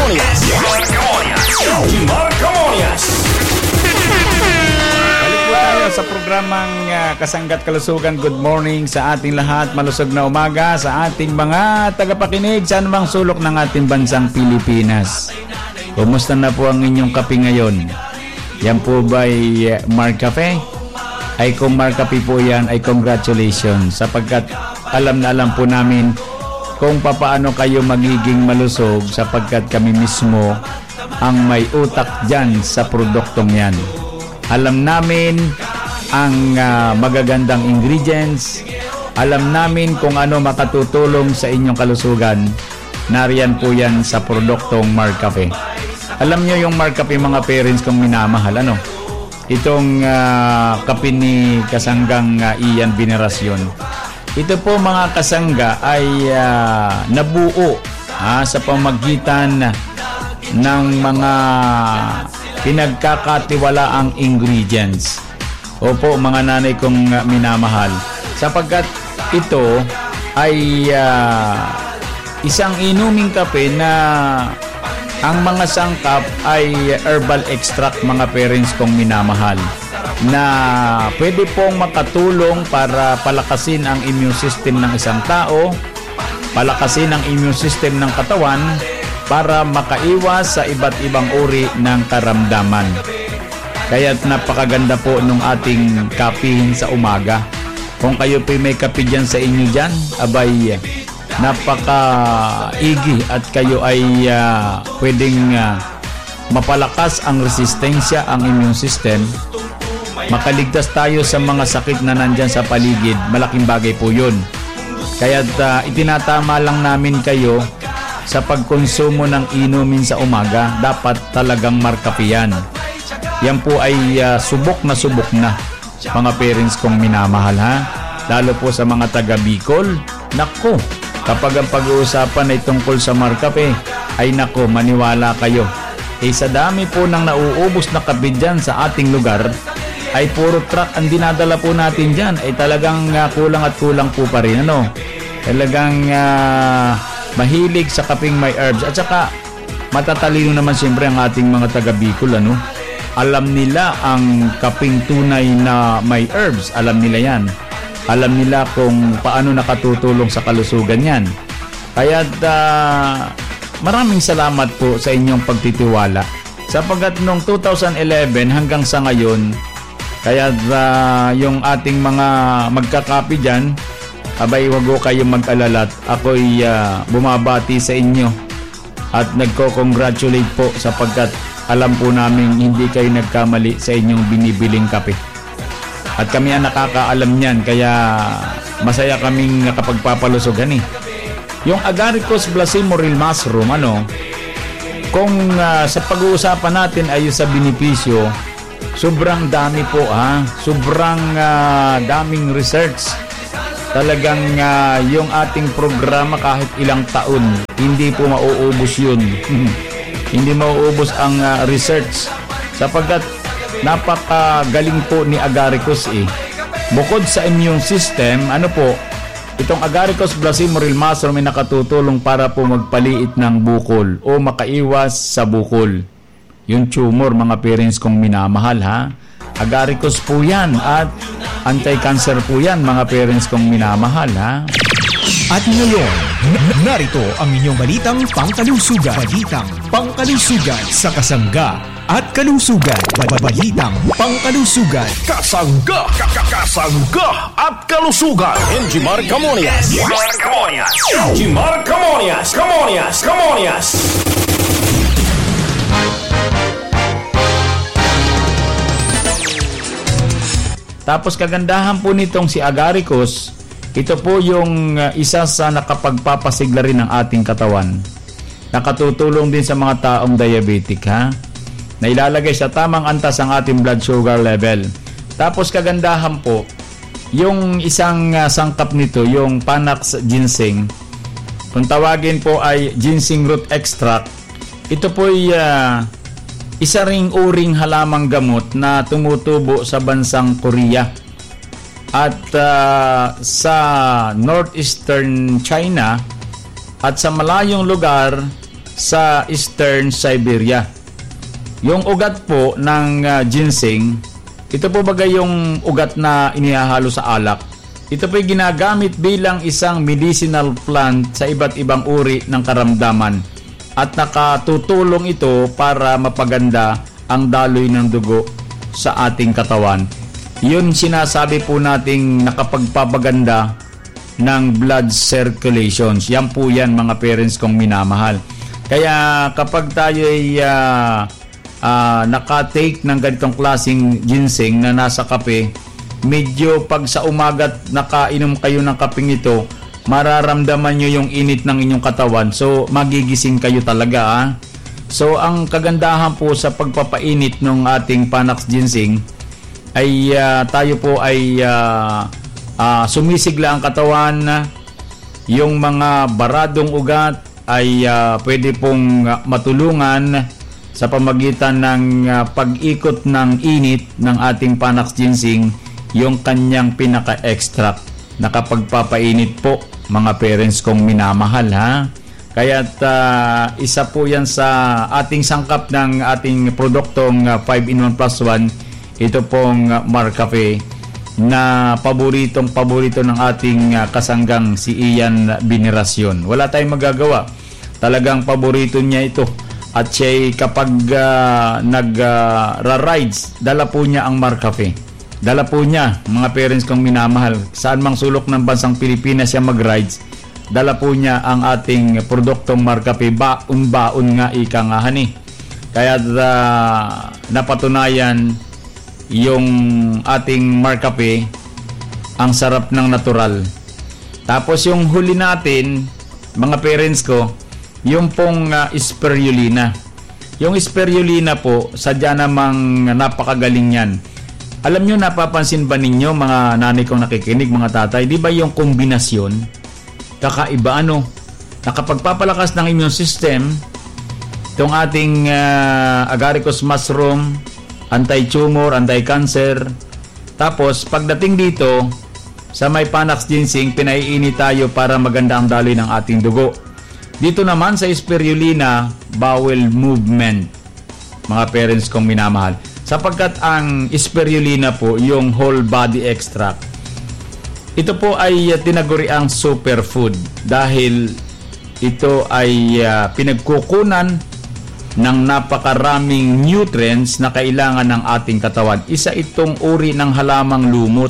Balik po tayo sa programang Kasangga't Kalusugan. Good morning sa ating lahat. Malusog na umaga sa ating mga tagapakinig sa anumang sulok ng ating bansang Pilipinas. Kumusta na po ang inyong kape ngayon? Yan po ba'y Mark Cafe? Ay kung Mark Cafe po yan, ay congratulations. Sapagkat alam na alam po namin kung papaano kayo magiging malusog sapagkat kami mismo ang may utak dyan sa produktong yan. Alam namin ang magagandang ingredients. Alam namin kung ano makatutulong sa inyong kalusugan. Nariyan po yan sa produktong Mark Cafe. Alam nyo yung Mark Cafe, mga parents kong minamahal, ano? Itong kape ni Kasanggang Ian Veneracion. Ito po mga kasangga ay nabuo sa pamagitan ng mga pinagkakatiwalaang ingredients. Opo, mga nanay kong minamahal. Sapagkat ito ay isang inuming kape na ang mga sangkap ay herbal extract, mga parents kong minamahal, na pwede pong makatulong para palakasin ang immune system ng isang tao, palakasin ang immune system ng katawan para makaiwas sa iba't ibang uri ng karamdaman. Kaya't napakaganda po nung ating kape sa umaga. Kung kayo po may kape dyan sa inyo dyan, abay, napaka-igi at kayo ay pwedeng mapalakas ang resistensya, ang immune system. Makaligtas tayo sa mga sakit na nandyan sa paligid. Malaking bagay po yun. Kaya itinatama lang namin kayo sa pagkonsumo ng inumin sa umaga. Dapat talagang Mark Cafe yan. Yan po ay subok na mga parents kong minamahal, ha. Lalo po sa mga taga Bicol. Nako, kapag ang pag-uusapan ay tungkol sa Mark Cafe, ay nako, maniwala kayo. Sa dami po ng nauubos na kape dyan sa ating lugar, ay puro truck ang dinadala po natin dyan. Ay talagang kulang at kulang po pa rin, ano. Talagang mahilig sa kaping may herbs. At saka matatalino naman siyempre ang ating mga taga Bicol, ano. Alam nila ang kaping tunay na may herbs. Alam nila yan. Alam nila kung paano nakatutulong sa kalusugan yan. Kaya maraming salamat po sa inyong pagtitiwala. Sapagkat noong 2011 hanggang sa ngayon, kaya yung ating mga magkakapi dyan, abay, wag ko kayong mag-alala. Ako'y bumabati sa inyo at nagko-congratulate po sapagkat alam po namin hindi kayo nagkamali sa inyong binibiling kape. At kami ang nakakaalam niyan, kaya masaya kaming nakapagpapalusogan eh. Yung Agaricus Blasimoril Mushroom, ano, kung sa pag-uusapan natin ay sa benepisyo, sobrang dami po, sobrang daming research. Talagang yung ating programa kahit ilang taon, hindi po mauubos yun. Hindi mauubos ang research sapagkat napakagaling po ni Agaricus eh. Bukod sa immune system, ano po, itong Agaricus Blasimoril Mushroom ay nakatutulong para po magpaliit ng bukol o makaiwas sa bukol. Yung tumor, mga parents kong minamahal, ha. Agaricus po yan at anti-cancer po yan, mga parents kong minamahal, ha. At ngayon, narito ang inyong balitang pangkalusugan. Balitang pangkalusugan sa Kasangga at Kalusugan. Balitang pangkalusugan. Kasangga at Kalusugan. Jimar Camonias. Tapos kagandahan po nitong si Agaricus, ito po yung isa sa nakapagpapasigla rin ng ating katawan. Nakatutulong din sa mga taong diabetic, ha. Na ilalagay sa tamang antas ang ating blood sugar level. Tapos kagandahan po, yung isang sangkap nito, yung Panax ginseng, kung tawagin po ay ginseng root extract, ito po ay isa ring uring halamang gamot na tumutubo sa bansang Korea at sa northeastern China at sa malayong lugar sa Eastern Siberia. Yung ugat po ng ginseng, ito po bagay yung ugat na inihahalo sa alak. Ito po ginagamit bilang isang medicinal plant sa iba't ibang uri ng karamdaman at nakatutulong ito para mapaganda ang daloy ng dugo sa ating katawan. Yun sinasabi po nating nakapagpapaganda ng blood circulations. Yan po yan mga parents kong minamahal. Kaya kapag tayo ay nakatake ng ganitong klaseng ginseng na nasa kape, medyo pag sa umagat nakainom kayo ng kapeng ito, mararamdaman nyo yung init ng inyong katawan. So magigising kayo talaga. So ang kagandahan po sa pagpapainit ng ating Panax ginseng ay tayo po ay sumisigla ang katawan. Yung mga baradong ugat ay pwede pong matulungan sa pamagitan ng pag-ikot ng init ng ating Panax ginseng, yung kanyang pinaka-extract. Nakapagpapainit po mga parents kong minamahal, ha. Kaya't isa po yan sa ating sangkap ng ating produktong 5-in-1 plus 1. Ito pong Marcafe na paborito ng ating kasanggang si Ian Veneracion. Wala tayong magagawa. Talagang paborito niya ito. At siya kapag nag-rides, dala po niya ang Marcafe. Dala po niya, mga parents kong minamahal. Saan mang sulok ng bansang Pilipinas siya mag-rides, dala po niya ang ating produktong Marcafe. Baon nga ika nga, hani. Kaya napatunayan yung ating Marcafe, ang sarap ng natural. Tapos yung huli natin, mga parents ko, yung pong spirulina. Yung spirulina po, sadya namang napakagaling yan. Alam nyo, napapansin ba ninyo mga nanay kong nakikinig, mga tatay, di ba yung kombinasyon kakaiba, nakapagpapalakas ng immune system itong ating agaricus mushroom, anti-tumor, anti-cancer. Tapos pagdating dito sa may Panax ginseng, pinaiinit tayo para maganda ang daloy ng ating dugo. Dito naman sa spirulina, bowel movement, mga parents kong minamahal, sapagkat ang spirulina po yung whole body extract. Ito po ay tinaguriang superfood dahil ito ay pinagkukunan ng napakaraming nutrients na kailangan ng ating katawan. Isa itong uri ng halamang lumot,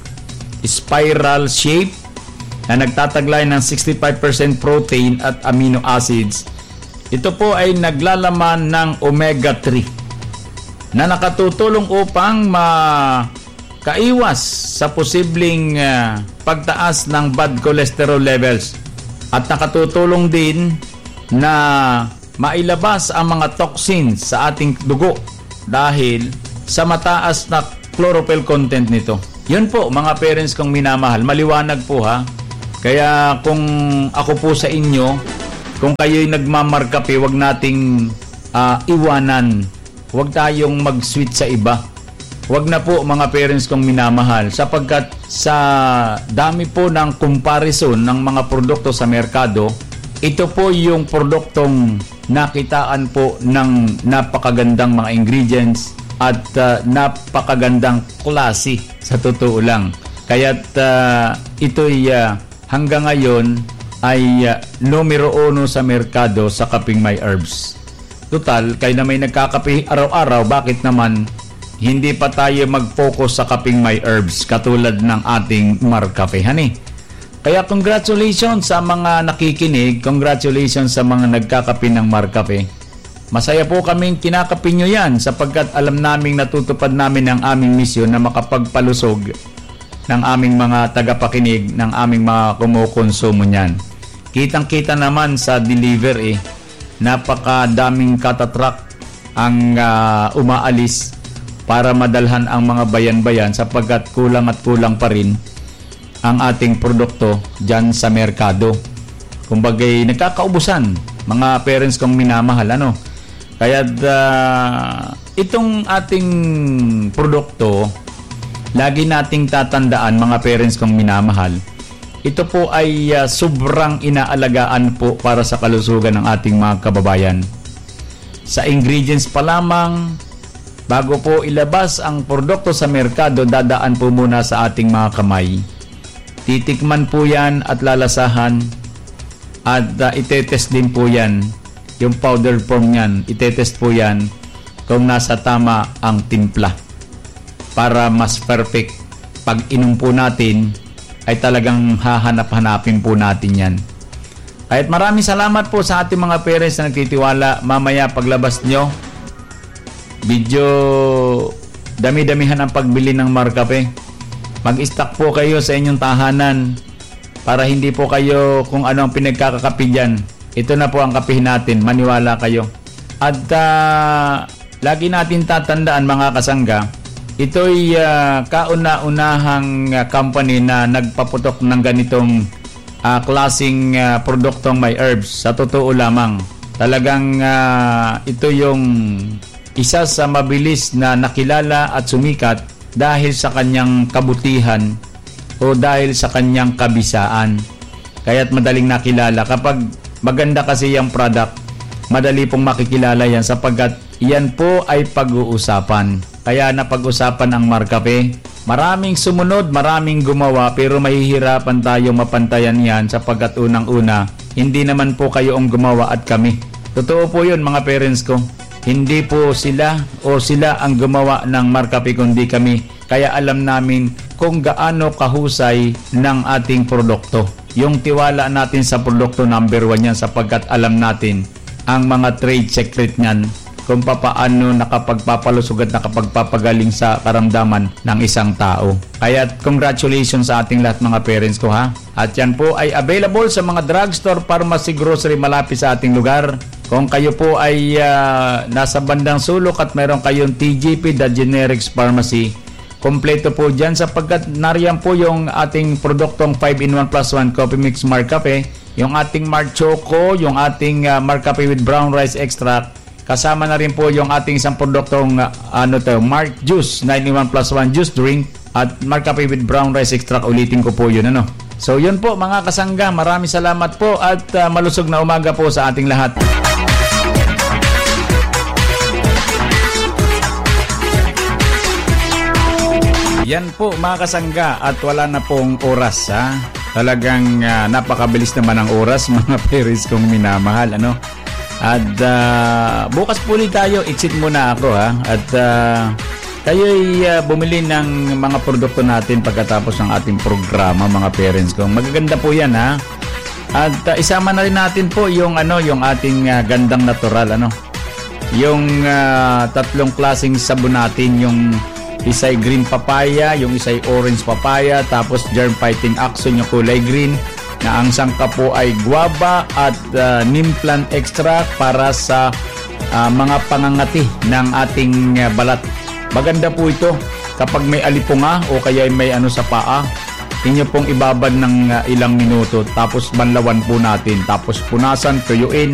spiral shape, na nagtataglay ng 65% protein at amino acids. Ito po ay naglalaman ng omega-3 na nakatutulong upang makaiwas sa posibleng pagtaas ng bad cholesterol levels, at nakatutulong din na mailabas ang mga toxins sa ating dugo dahil sa mataas na chlorophyll content nito. Yun po mga parents kong minamahal, maliwanag po, ha. Kaya kung ako po sa inyo, kung kayo'y nagmamarkape, wag nating iwanan. Wag tayong mag-switch sa iba. Wag na po mga parents kong minamahal, sapagkat sa dami po ng comparison ng mga produkto sa merkado, ito po yung produktong nakitaan po ng napakagandang mga ingredients at napakagandang klase sa totoo lang. Kaya't ito'y hanggang ngayon ay numero 1 sa merkado sa kaping may herbs. Total, kayo na may nagkakape araw-araw, bakit naman hindi pa tayo mag-focus sa kaping may herbs katulad ng ating Marcafe, hani? Kaya congratulations sa mga nakikinig, congratulations sa mga nagkakape ng Marcafe. Masaya po kaming kinakape nyo yan sapagkat alam naming natutupad namin ang aming misyon na makapagpalusog ng aming mga tagapakinig, ng aming mga kumukonsumo niyan. Kitang-kita naman sa delivery, napakadaming katatrak ang umaalis para madalhan ang mga bayan-bayan sapagkat kulang at kulang pa rin ang ating produkto dyan sa merkado. Kumbagay, nagkakaubusan, mga parents kong minamahal, Kaya itong ating produkto, lagi nating tatandaan, mga parents kong minamahal, ito po ay sobrang inaalagaan po para sa kalusugan ng ating mga kababayan. Sa ingredients pa lamang, bago po ilabas ang produkto sa merkado, dadaan po muna sa ating mga kamay. Titikman po yan at lalasahan at itetest din po yan. Yung powder form yan, itetest po yan kung nasa tama ang timpla para mas perfect. Pag inom po natin ay talagang hahanap-hanapin po natin yan. Kahit maraming salamat po sa ating mga parents na nagtitiwala. Mamaya paglabas nyo, video dami-damihan ang pagbili ng Marcafe. Mag-stock po kayo sa inyong tahanan para hindi po kayo kung ano ang pinagkakakapi dyan. Ito na po ang kapihin natin, maniwala kayo. At lagi natin tatandaan mga kasangga, ito'y kauna-unahang company na nagpaputok ng ganitong klaseng produktong may herbs. Sa totoo lamang, talagang ito yung isa sa mabilis na nakilala at sumikat dahil sa kanyang kabutihan o dahil sa kanyang kabisaan. Kaya't madaling nakilala. Kapag maganda kasi yung product, madali pong makikilala yan sapagkat yan po ay pag-uusapan. Kaya napag-usapan ang Marcafe. Maraming sumunod, maraming gumawa, pero mahihirapan tayo mapantayan yan sapagkat unang-una, hindi naman po kayo ang gumawa at kami. Totoo po yun mga parents ko. Hindi po sila o sila ang gumawa ng Marcafe kundi kami. Kaya alam namin kung gaano kahusay ng ating produkto. Yung tiwala natin sa produkto, number 1 yan sapagkat alam natin ang mga trade secret niyan kung papaano nakapagpapalusog at nakapagpapagaling sa karamdaman ng isang tao. Kaya congratulations sa ating lahat mga parents ko ha. At yan po ay available sa mga drugstore, pharmacy, grocery malapit sa ating lugar. Kung kayo po ay nasa bandang sulok at mayroon kayong TGP, the Generics Pharmacy, kompleto po dyan sapagkat nariyan po yung ating produktong 5-in-1 plus 1 Coffee Mix Marcafe, yung ating Marc Choco, yung ating Marcafe with brown rice extract. Kasama na rin po yung ating isang produktong Marc Juice 9-in-1 plus 1 juice drink at Marcafe with brown rice extract. Ulitin ko po yun So yun po mga kasangga, maraming salamat po at malusog na umaga po sa ating lahat. Yan po mga kasangga at wala na pong oras ha. Talagang napakabilis naman ang oras mga parents kong minamahal At bukas po ulit tayo, exit muna ako ha. At kayo'y bumili ng mga produkto natin pagkatapos ng ating programa mga parents ko. Magaganda po yan ha. At isama na rin natin po yung ating gandang natural Yung tatlong klaseng sabon natin, yung isa'y green papaya, yung isa'y orange papaya, tapos germ fighting action yung kulay green, na ang sangka po ay guava at neem plant extract para sa mga pangangati ng ating balat. Maganda po ito kapag may alipunga o kaya may sa paa. Inyo pong ibabad ng ilang minuto tapos banlawan po natin. Tapos punasan, tuyuin.